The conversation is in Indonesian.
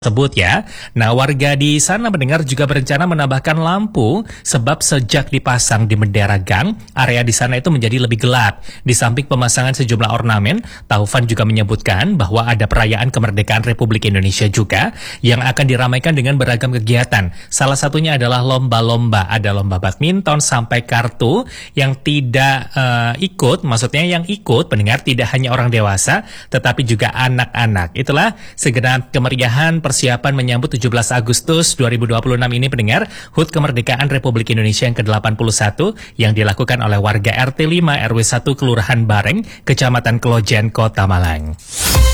Tersebut ya. Nah, warga di sana mendengar juga berencana menambahkan lampu sebab sejak dipasang di bendera gang, area di sana itu menjadi lebih gelap. Di samping pemasangan sejumlah ornamen, Taufan juga menyebutkan bahwa ada perayaan kemerdekaan Republik Indonesia juga yang akan diramaikan dengan beragam kegiatan. Salah satunya adalah lomba-lomba, ada lomba badminton sampai kartu yang tidak ikut, maksudnya yang ikut pendengar tidak hanya orang dewasa, tetapi juga anak-anak. Itulah segenap kemeriahan persiapan menyambut 17 Agustus 2026 ini pendengar HUT Kemerdekaan Republik Indonesia yang ke-81 yang dilakukan oleh warga RT 5 RW 1 Kelurahan Bareng, Kecamatan Kelojen, Kota Malang.